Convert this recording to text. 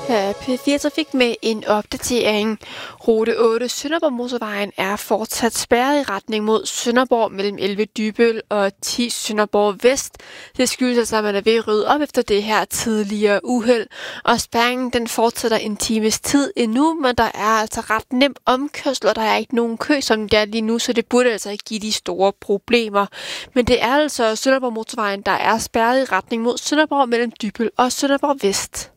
Her er P4 Trafik med en opdatering. Rute 8 Sønderborg Motorvejen er fortsat spærret i retning mod Sønderborg mellem 11 Dybøl og 10 Sønderborg Vest. Det skyldes altså, at man er ved at rydde op efter det her tidligere uheld. Og spærringen den fortsætter en times tid endnu, men der er altså ret nem omkørsel, og der er ikke nogen kø, som det er lige nu, så det burde altså ikke give de store problemer. Men det er altså Sønderborg Motorvejen, der er spærret i retning mod Sønderborg mellem Dybøl og Sønderborg Vest.